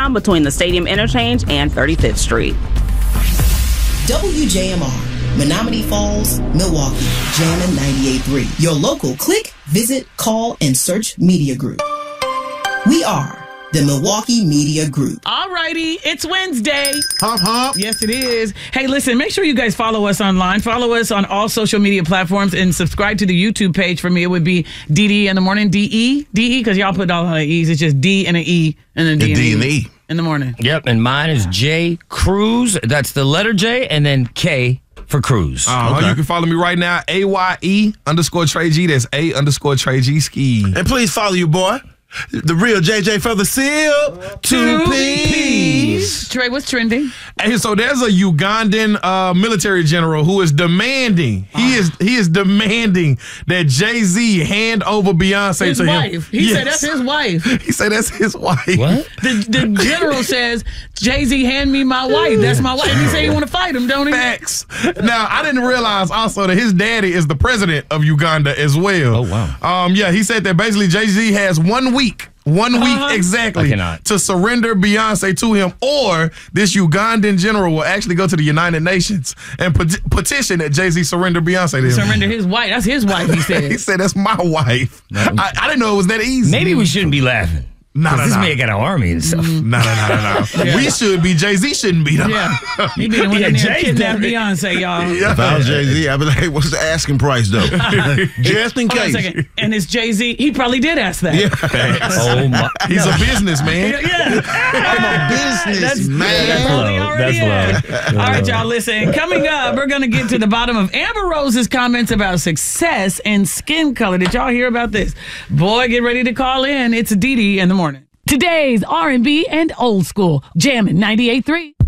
downtown between the Stadium Interchange and 35th Street. WJMR, Menominee Falls, Milwaukee, Jammin' 98.3. Your local click, visit, call, and search media group. We are the Milwaukee Media Group. All righty, it's Wednesday. Hump, hump. Yes, it is. Hey, listen, make sure you guys follow us online. Follow us on all social media platforms and subscribe to the YouTube page. For me, it would be DD in the morning, DE, because y'all put all the E's. It's just D and an E and a D and E. In the morning. Yep, and mine is J Cruz. That's the letter J and then K for Cruz. Okay. You can follow me right now, AYE_Trey G. That's A_Trey G ski. And please follow you, boy. The real JJ for the seal. 2 P's. Trey, what's trending? Hey, so there's a Ugandan military general who is demanding, he is demanding that Jay-Z hand over Beyonce His to wife. him. He said that's his wife. He said that's his wife. What? The general says, Jay-Z, hand me my wife. That's my wife. He said he want to fight him, don't he? Facts. Now, I didn't realize also that his daddy is the president of Uganda as well. Oh, wow. Yeah, he said that basically Jay-Z has 1 week. 1 week exactly to surrender Beyonce to him, or this Ugandan general will actually go to the United Nations and petition that Jay-Z surrender Beyonce to him. Surrender his wife. That's his wife, he said. He said, that's my wife. I didn't know it was that easy. Maybe we shouldn't be laughing. No. This man got an army and stuff. No. Yeah. We should be. Jay-Z shouldn't be, though. Yeah. He be the one that kidnapped Beyonce, y'all. Yeah. If I was Jay-Z, I'd be like, hey, what's the asking price, though? Just in Hold on a case. second. And it's Jay-Z. He probably did ask that. Yeah. Oh, my. He's a businessman. Yeah. I'm a businessman. That's low. All right, y'all, listen. Coming up, we're going to get to the bottom of Amber Rose's comments about success and skin color. Did y'all hear about this? Boy, get ready to call in. It's Dee Dee in the morning. Today's R&B and old school. Jammin' 98.3.